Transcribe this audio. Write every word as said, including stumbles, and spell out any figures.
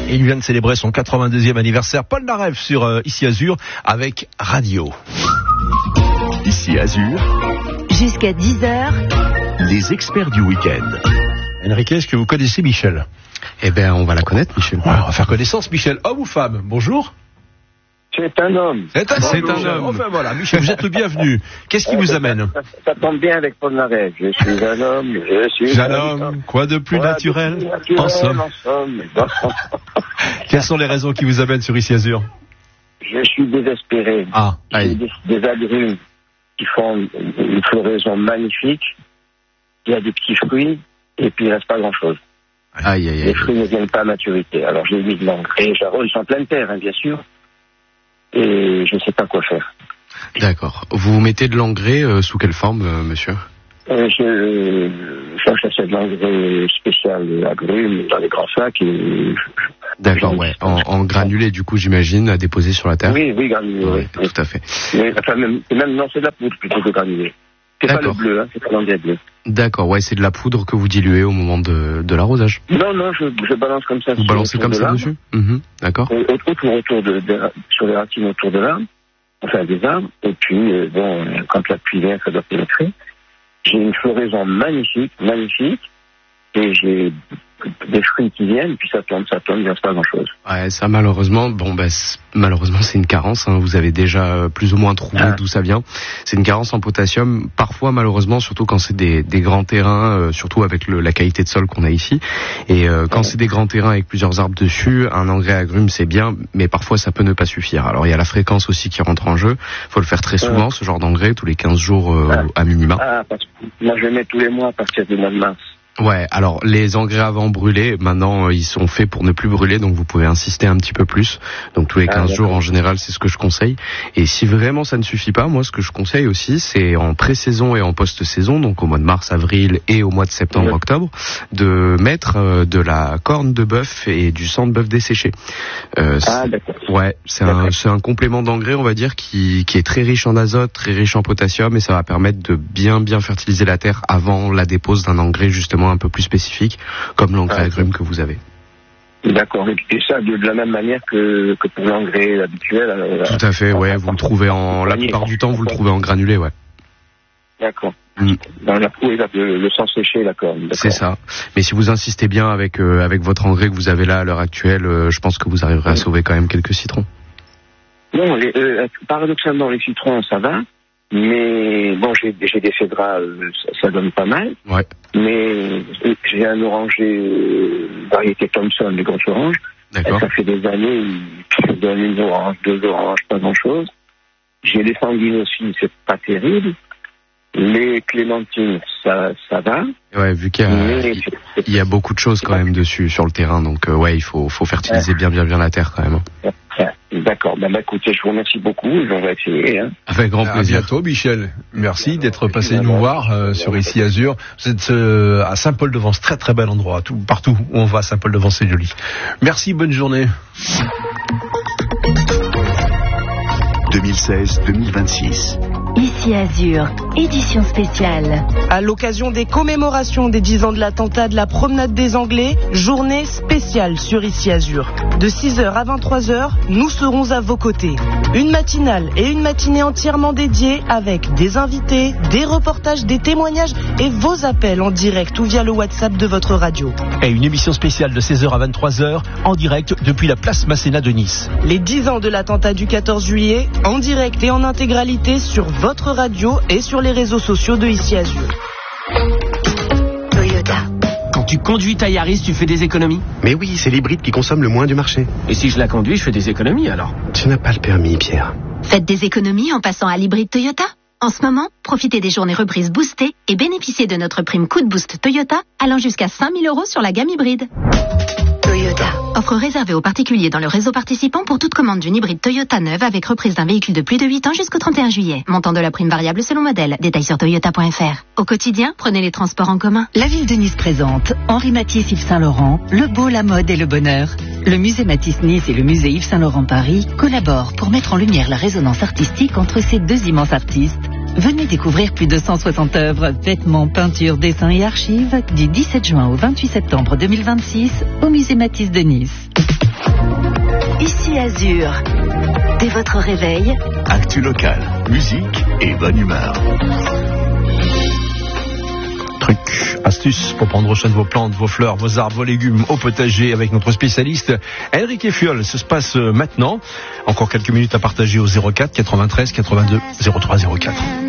Et il vient de célébrer son quatre-vingt-deuxième anniversaire. Paul Naref sur euh, Ici Azur avec Radio. Ici Azur. Jusqu'à dix heures. Les experts du week-end. Enrique, est-ce que vous connaissez Michel? Eh bien, on va la connaître, Michel. Ouais, on va faire connaissance, Michel. Homme ou femme? Bonjour. C'est un homme. C'est un, c'est un homme. Enfin voilà, Michel, vous êtes le bienvenu. Qu'est-ce qui vous amène? Ça, ça, ça tombe bien avec Paul Naref. Je suis un homme, je suis un homme. homme. Quoi de plus Quoi naturel, de plus naturel en somme. En somme. Quelles sont les raisons qui vous amènent sur Ici Azur? Je suis désespéré. Ah, J'ai des, des agrumes qui font une floraison magnifique. Il y a des petits fruits et puis il ne reste pas grand-chose. Aïe, aïe, aïe. Les fruits ne viennent pas à maturité. Alors j'ai mis de l'engrais, j'arrose, ils sont en pleine terre, hein, bien sûr. Et je ne sais pas quoi faire. D'accord. Vous mettez de l'engrais euh, sous quelle forme, euh, monsieur? euh, Je cherche à faire de l'engrais spécial agrumes dans les grands sacs. Et D'accord, ouais. En, en granulé, du coup, j'imagine, à déposer sur la terre. Oui, oui, granulé. Ouais, oui. Tout à fait. Mais, enfin, même, même, non, c'est de la poudre plutôt que granulé. C'est pas le bleu, hein, c'est pas l'engrais bleu. D'accord, ouais, c'est de la poudre que vous diluez au moment de, de l'arrosage. Non, non, je, je balance comme ça. Vous balancez comme ça dessus? Mmh, d'accord. Autour, autour de, de, sur les racines autour de l'arbre, enfin des arbres, et puis, euh, bon, quand la pluie vient, ça doit pénétrer. J'ai une floraison magnifique, magnifique, et j'ai des fruits qui viennent, puis ça tombe, ça tombe, il ne reste pas grand-chose. Ouais, ça malheureusement, bon bah malheureusement c'est une carence, hein, vous avez déjà plus ou moins trouvé ah. d'où ça vient. C'est une carence en potassium, parfois malheureusement, surtout quand c'est des, des grands terrains, euh, surtout avec le, la qualité de sol qu'on a ici. Et euh, quand ouais. c'est des grands terrains avec plusieurs arbres dessus, un engrais agrume c'est bien, mais parfois ça peut ne pas suffire. Alors il y a la fréquence aussi qui rentre en jeu, faut le faire très souvent, ouais. ce genre d'engrais, tous les quinze jours euh, ah. à minima. Ah, parce que moi je le mets tous les mois à partir du mois de mars. Ouais, alors les engrais avant brûlés, maintenant ils sont faits pour ne plus brûler, donc vous pouvez insister un petit peu plus. Donc tous les quinze ah, jours en général, c'est ce que je conseille. Et si vraiment ça ne suffit pas, moi ce que je conseille aussi, c'est en pré-saison et en post-saison, donc au mois de mars, avril et au mois de septembre, ouais. octobre, de mettre euh, de la corne de bœuf et du sang de bœuf desséché. Euh, ah d'accord. Ouais, c'est un, c'est un complément d'engrais, on va dire, qui, qui est très riche en azote, très riche en potassium, et ça va permettre de bien bien fertiliser la terre avant la dépose d'un engrais justement un peu plus spécifique, comme l'engrais ah, agrume que vous avez. D'accord, et puis ça de, de la même manière que, que pour l'engrais habituel. Alors, tout à fait, ouais, vous le trouvez en, la plupart du temps, vous le trouvez en granulé, ouais. D'accord. Mm. Dans la poudre, le, le sang séché, d'accord. C'est ça. Mais si vous insistez bien avec, euh, avec votre engrais que vous avez là à l'heure actuelle, euh, je pense que vous arriverez à sauver quand même quelques citrons. Non, les, euh, paradoxalement, les citrons, ça va. Mais bon, j'ai, j'ai des cédras, ça, ça donne pas mal. Ouais. Mais j'ai un oranger euh, variété Thompson, les grosses oranges. D'accord. Ça fait des années, je donne une orange, deux oranges, pas grand-chose. J'ai les sanguines aussi, c'est pas terrible. Les clémentines, ça, ça va. Ouais, vu qu'il y a, mais, il y a beaucoup de choses quand même dessus sur le terrain, donc euh, ouais, il faut, faut fertiliser ouais. bien, bien, bien la terre quand même. D'accord. Ben, bah, écoutez, je vous remercie beaucoup. On va essayer. Hein. Avec grand plaisir. À bientôt, Michel. Merci d'être passé nous voir euh, sur Ici Azur. Vous êtes euh, à Saint-Paul-de-Vence, très très bel endroit. Tout, partout où on va à Saint-Paul-de-Vence, c'est joli. Merci, bonne journée. deux mille seize deux mille vingt-six. Ici Azur, édition spéciale. À l'occasion des commémorations des dix ans de l'attentat de la promenade des Anglais, journée spéciale sur Ici Azur. De six heures à vingt-trois heures, nous serons à vos côtés. Une matinale et une matinée entièrement dédiées avec des invités, des reportages, des témoignages et vos appels en direct ou via le WhatsApp de votre radio. Et une émission spéciale de seize heures à vingt-trois heures en direct depuis la place Masséna de Nice. Les dix ans de l'attentat du quatorze juillet, en direct et en intégralité sur votre radio et sur les réseaux sociaux de Ici Azur. Toyota. Quand tu conduis ta Yaris, tu fais des économies? Mais oui, c'est l'hybride qui consomme le moins du marché. Et si je la conduis, je fais des économies alors? Tu n'as pas le permis, Pierre. Faites des économies en passant à l'hybride Toyota. En ce moment, profitez des journées reprises boostées et bénéficiez de notre prime coup de boost Toyota allant jusqu'à cinq mille euros sur la gamme hybride. Toyota. Offre réservée aux particuliers dans le réseau participant pour toute commande d'une hybride Toyota neuve avec reprise d'un véhicule de plus de huit ans jusqu'au trente et un juillet. Montant de la prime variable selon modèle. Détails sur toyota point f r. Au quotidien, prenez les transports en commun. La ville de Nice présente Henri Matisse Yves Saint-Laurent, le beau, la mode et le bonheur. Le musée Matisse Nice et le musée Yves Saint-Laurent Paris collaborent pour mettre en lumière la résonance artistique entre ces deux immenses artistes. Venez découvrir plus de cent soixante œuvres, vêtements, peintures, dessins et archives du dix-sept juin au vingt-huit septembre deux mille vingt-six au musée Matisse de Nice. Ici Azur. Dès votre réveil, Actu local, musique et bonne humeur. Trucs, astuces pour prendre soin de vos plantes, vos fleurs, vos arbres, vos légumes au potager avec notre spécialiste Enrique Fiol. Ça se passe maintenant. Encore quelques minutes à partager au zéro quatre quatre-vingt-treize quatre-vingt-deux zéro trois zéro quatre.